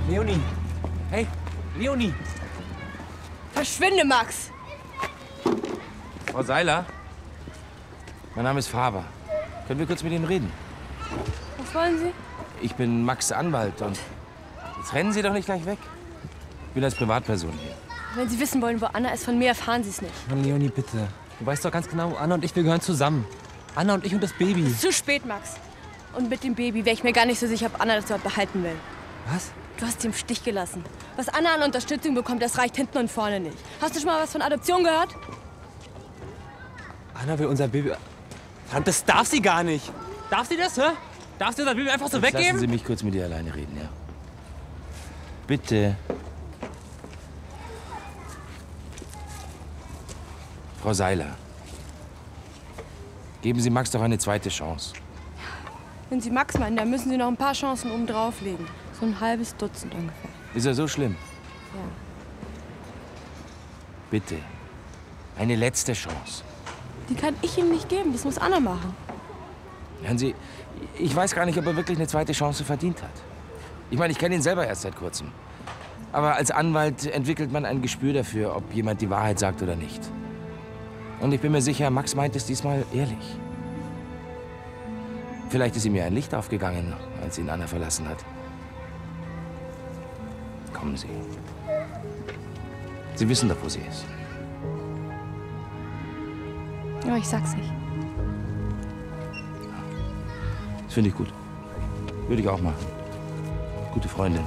Leonie! Hey, Leonie! Verschwinde, Max! Frau Seiler? Mein Name ist Faber. Können wir kurz mit Ihnen reden? Was wollen Sie? Ich bin Max' Anwalt und jetzt rennen Sie doch nicht gleich weg. Ich bin als Privatperson hier. Wenn Sie wissen wollen, wo Anna ist, von mir erfahren Sie es nicht. Mann, Leonie, bitte. Du weißt doch ganz genau, Anna und ich, wir gehören zusammen. Anna und ich und das Baby. Es ist zu spät, Max. Und mit dem Baby wäre ich mir gar nicht so sicher, ob Anna das dort behalten will. Was? Du hast sie im Stich gelassen. Was Anna an Unterstützung bekommt, das reicht hinten und vorne nicht. Hast du schon mal was von Adoption gehört? Anna will unser Baby... Verdammt, das darf sie gar nicht. Darf sie das, hä? Darf sie unser Baby einfach so Jetzt weggeben? lassen Sie mich kurz mit ihr alleine reden, ja? Bitte. Frau Seiler, geben Sie Max doch eine zweite Chance. Wenn Sie Max meinen, dann müssen Sie noch ein paar Chancen oben drauflegen. So ein halbes Dutzend ungefähr. Ist er so schlimm? Ja. Bitte. Eine letzte Chance. Die kann ich ihm nicht geben. Das muss Anna machen. Hören Sie, ich weiß gar nicht, ob er wirklich eine zweite Chance verdient hat. Ich meine, ich kenne ihn selber erst seit kurzem. Aber als Anwalt entwickelt man ein Gespür dafür, ob jemand die Wahrheit sagt oder nicht. Und ich bin mir sicher, Max meint es diesmal ehrlich. Vielleicht ist ihm ja ein Licht aufgegangen, als ihn Anna verlassen hat. Kommen Sie. Sie wissen doch, wo sie ist. Ja, ich sag's nicht. Das finde ich gut. Würde ich auch machen. Gute Freundin.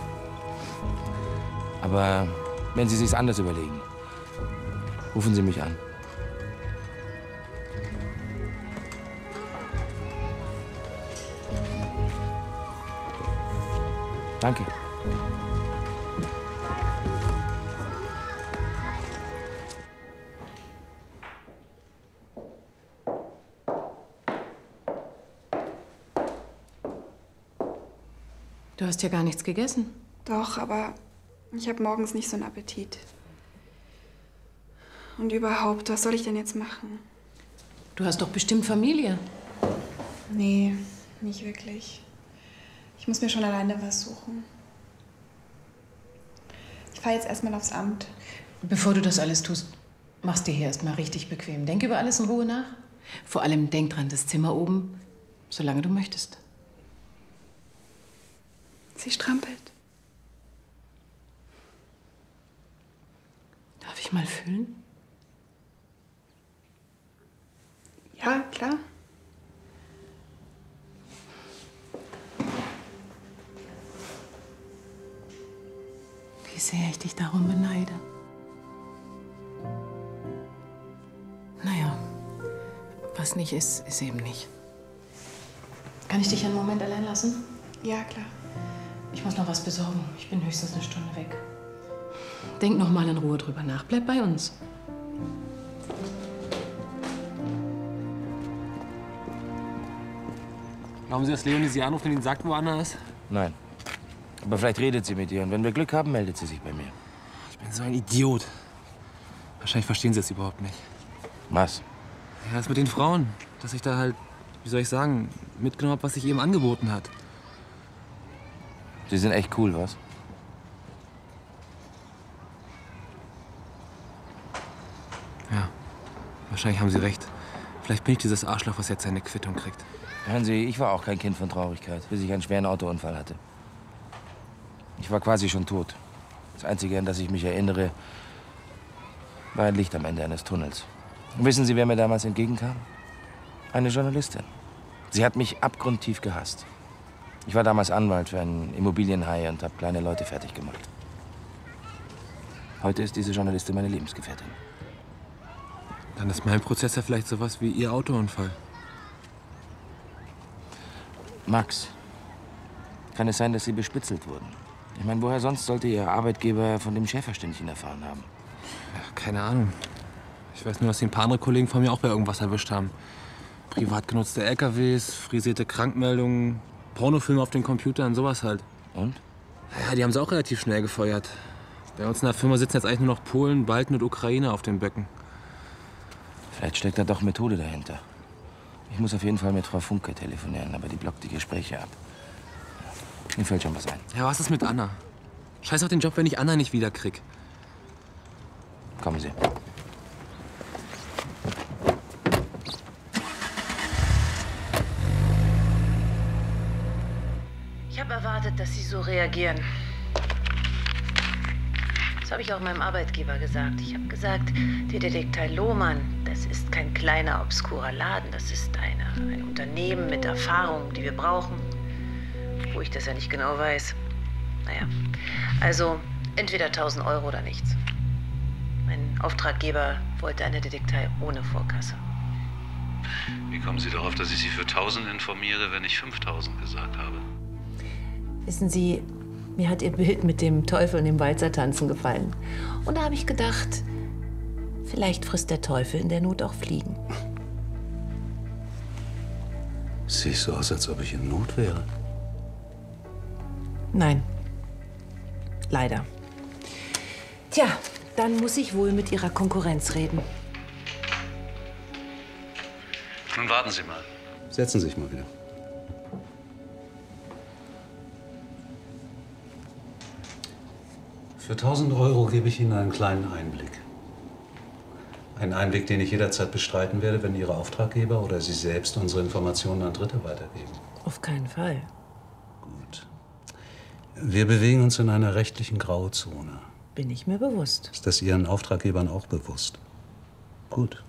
Aber wenn Sie sich's anders überlegen, rufen Sie mich an. Danke. Du hast ja gar nichts gegessen. Doch, aber ich habe morgens nicht so einen Appetit. Und überhaupt, was soll ich denn jetzt machen? Du hast doch bestimmt Familie. Nee, nicht wirklich. Ich muss mir schon alleine was suchen. Ich fahre jetzt erstmal aufs Amt. Bevor du das alles tust, machst dir hier erstmal richtig bequem. Denk über alles in Ruhe nach. Vor allem denk dran, das Zimmer oben, solange du möchtest. Sie strampelt. Darf ich mal fühlen? Ja, klar. Wie sehr ich dich darum beneide. Naja, was nicht ist, ist eben nicht. Kann ich dich einen Moment allein lassen? Ja, klar. Ich muss noch was besorgen. Ich bin höchstens eine Stunde weg. Denk noch mal in Ruhe drüber nach. Bleib bei uns. Glauben Sie, dass Leonie Sie anruft und Ihnen sagt, wo Anna ist? Nein. Aber vielleicht redet sie mit ihr. Und wenn wir Glück haben, meldet sie sich bei mir. Ich bin so ein Idiot. Wahrscheinlich verstehen Sie es überhaupt nicht. Was? Ja, das mit den Frauen. Dass ich da halt, wie soll ich sagen, mitgenommen habe, was sich eben angeboten hat. Sie sind echt cool, was? Ja, wahrscheinlich haben Sie recht. Vielleicht bin ich dieses Arschloch, was jetzt seine Quittung kriegt. Hören Sie, ich war auch kein Kind von Traurigkeit, bis ich einen schweren Autounfall hatte. Ich war quasi schon tot. Das Einzige, an das ich mich erinnere, war ein Licht am Ende eines Tunnels. Und wissen Sie, wer mir damals entgegenkam? Eine Journalistin. Sie hat mich abgrundtief gehasst. Ich war damals Anwalt für einen Immobilienhai und habe kleine Leute fertig gemacht. Heute ist diese Journalistin meine Lebensgefährtin. Dann ist mein Prozess ja vielleicht sowas wie Ihr Autounfall. Max, kann es sein, dass Sie bespitzelt wurden? Ich meine, woher sonst sollte Ihr Arbeitgeber von dem Schäferstündchen erfahren haben? Ja, keine Ahnung. Ich weiß nur, dass Sie ein paar andere Kollegen von mir auch bei irgendwas erwischt haben. Privat genutzte LKWs, frisierte Krankmeldungen, Pornofilme auf den Computern, sowas halt. Und? Ja, die haben sie auch relativ schnell gefeuert. Bei uns in der Firma sitzen jetzt eigentlich nur noch Polen, Balten und Ukrainer auf den Böcken. Vielleicht steckt da doch Methode dahinter. Ich muss auf jeden Fall mit Frau Funke telefonieren, aber die blockt die Gespräche ab. Mir fällt schon was ein. Ja, was ist mit Anna? Scheiß auf den Job, wenn ich Anna nicht wiederkrieg. Kommen Sie. Ich habe erwartet, dass Sie so reagieren. Das habe ich auch meinem Arbeitgeber gesagt. Ich habe gesagt, die Detektei Lohmann, das ist kein kleiner, obskurer Laden. Das ist ein Unternehmen mit Erfahrung, die wir brauchen. Wo ich das ja nicht genau weiß. Naja, also entweder 1.000 Euro oder nichts. Mein Auftraggeber wollte eine Detektei ohne Vorkasse. Wie kommen Sie darauf, dass ich Sie für 1.000 informiere, wenn ich 5.000 gesagt habe? Wissen Sie, mir hat Ihr Bild mit dem Teufel und dem Walzertanzen gefallen. Und da habe ich gedacht, vielleicht frisst der Teufel in der Not auch Fliegen. Sehe ich so aus, als ob ich in Not wäre? Nein. Leider. Tja, dann muss ich wohl mit Ihrer Konkurrenz reden. Nun warten Sie mal. Setzen Sie sich mal wieder. Für 1.000 Euro gebe ich Ihnen einen kleinen Einblick. Einen Einblick, den ich jederzeit bestreiten werde, wenn Ihre Auftraggeber oder Sie selbst unsere Informationen an Dritte weitergeben. Auf keinen Fall. Gut. Wir bewegen uns in einer rechtlichen Grauzone. Bin ich mir bewusst. Ist das Ihren Auftraggebern auch bewusst? Gut.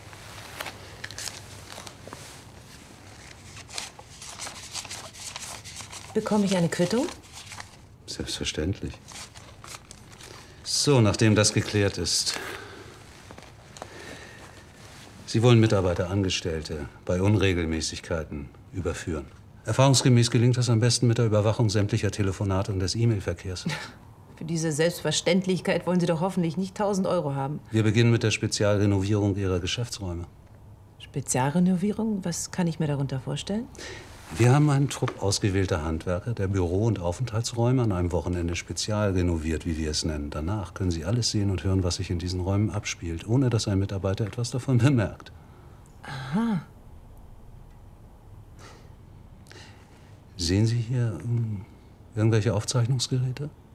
Bekomme ich eine Quittung? Selbstverständlich. So, nachdem das geklärt ist. Sie wollen Mitarbeiter, Angestellte bei Unregelmäßigkeiten überführen. Erfahrungsgemäß gelingt das am besten mit der Überwachung sämtlicher Telefonate und des E-Mail-Verkehrs. Für diese Selbstverständlichkeit wollen Sie doch hoffentlich nicht 1.000 Euro haben. Wir beginnen mit der Spezialrenovierung Ihrer Geschäftsräume. Spezialrenovierung? Was kann ich mir darunter vorstellen? Wir haben einen Trupp ausgewählter Handwerker, der Büro- und Aufenthaltsräume an einem Wochenende spezial renoviert, wie wir es nennen. Danach können Sie alles sehen und hören, was sich in diesen Räumen abspielt, ohne dass ein Mitarbeiter etwas davon bemerkt. Aha. Sehen Sie hier irgendwelche Aufzeichnungsgeräte?